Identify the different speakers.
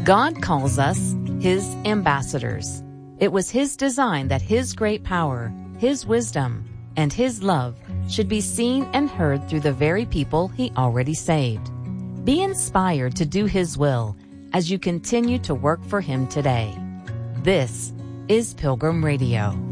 Speaker 1: God calls us His ambassadors. It was His design that His great power, His wisdom, and His love should be seen and heard through the very people He already saved. Be inspired to do His will as you continue to work for Him today. This is Pilgrim Radio.